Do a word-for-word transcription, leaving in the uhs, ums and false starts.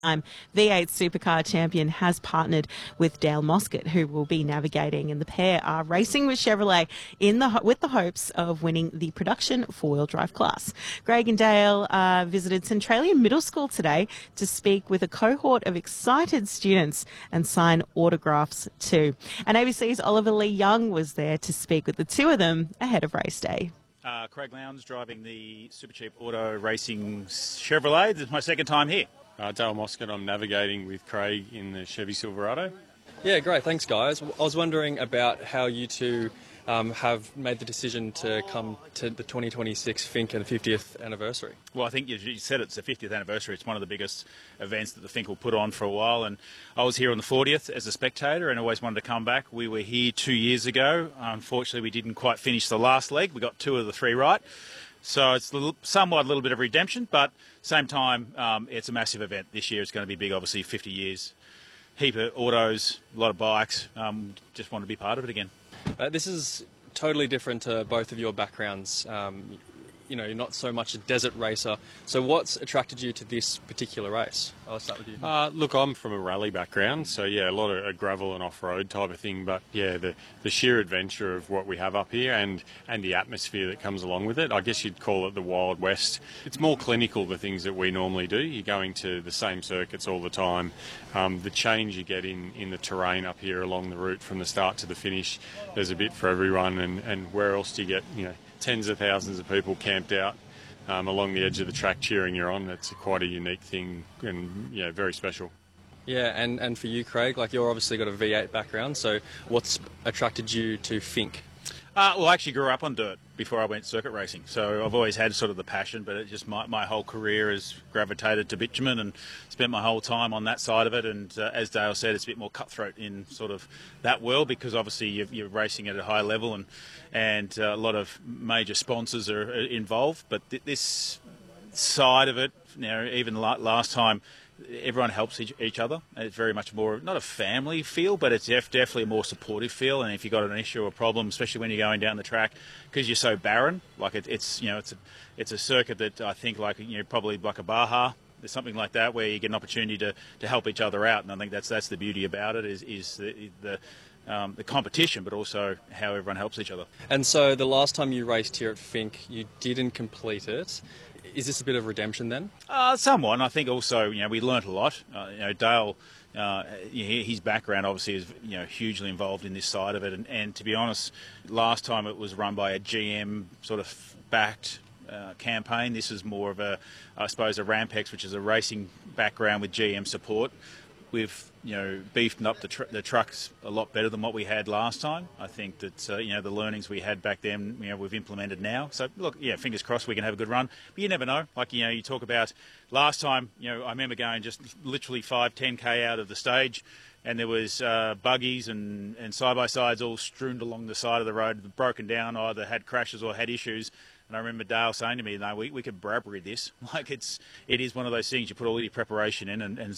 Um, V eight Supercar Champion has partnered with Dale Moscott, who will be navigating, and the pair are racing with Chevrolet in the with the hopes of winning the production four-wheel drive class. Greg and Dale uh, visited Centralia Middle School today to speak with a cohort of excited students and sign autographs too. And A B C's Oliver Lee Young was there to speak with the two of them ahead of race day. Uh, Craig Lowndes driving the Super Cheap Auto Racing Chevrolet. This is my second time here. Uh, Dale Moscott, I'm navigating with Craig in the Chevy Silverado. Yeah, great. Thanks, guys. I was wondering about how you two um, have made the decision to come to the twenty twenty-six Finke and the fiftieth anniversary. Well, I think you said it's the fiftieth anniversary. It's one of the biggest events that the Finke will put on for a while. And I was here on the fortieth as a spectator and always wanted to come back. We were here two years ago. Unfortunately, we didn't quite finish the last leg. We got two of the three right. So it's a little, somewhat a little bit of redemption, but same time, um, it's a massive event. This year it's going to be big, obviously, fifty years. Heap of autos, a lot of bikes. Um, just want to be part of it again. Uh, this is totally different to both of your backgrounds. Um, you know, you're not so much a desert racer. So what's attracted you to this particular race? I'll start with you. Uh, look, I'm from a rally background, so yeah, a lot of uh, gravel and off-road type of thing. But yeah, the, the sheer adventure of what we have up here and, and the atmosphere that comes along with it, I guess you'd call it the Wild West. It's more clinical, the things that we normally do. You're going to the same circuits all the time. Um, the change you get in, in the terrain up here along the route from the start to the finish, there's a bit for everyone. And, and where else do you get, you know, tens of thousands of people camped out um, along the edge of the track cheering you on? It's a, quite a unique thing and, yeah, very special. Yeah, and, and for you, Craig, like you're obviously got a V eight background, so what's attracted you to Finke? Uh, well, I actually grew up on dirt before I went circuit racing, so I've always had sort of the passion, but it just my, my whole career has gravitated to bitumen and spent my whole time on that side of it. And uh, as Dale said, it's a bit more cutthroat in sort of that world because obviously you're, you're racing at a high level and and uh, a lot of major sponsors are involved. But th- this side of it, you know, even last time, everyone helps each, each other. It's very much more, not a family feel, but it's def- definitely a more supportive feel. And if you've got an issue or problem, especially when you're going down the track, because you're so barren, like it, it's, you know, it's a, it's a circuit that I think like, you know, probably like a Baja, there's something like that where you get an opportunity to, to help each other out. And I think that's that's the beauty about it is, is the, the Um, the competition, but also how everyone helps each other. And so the last time you raced here at Finke, you didn't complete it. Is this a bit of redemption then? Uh, somewhat. And I think also, you know, we learnt a lot. Uh, you know, Dale, uh, his background obviously is, you know, hugely involved in this side of it. And, and to be honest, last time it was run by a G M sort of backed uh, campaign. This is more of a, I suppose, a Rampex, which is a racing background with G M support. We've, you know, beefed up the, tr- the trucks a lot better than what we had last time. I think that, uh, you know, the learnings we had back then, you know, we've implemented now. So, look, yeah, fingers crossed we can have a good run. But you never know. Like, you know, you talk about last time, you know, I remember going just literally five, ten K out of the stage and there was uh, buggies and, and side-by-sides all strewn along the side of the road, broken down, either had crashes or had issues. And I remember Dale saying to me, no, we, we could Bradbury this. Like, it's, it is one of those things, you put all your preparation in and, and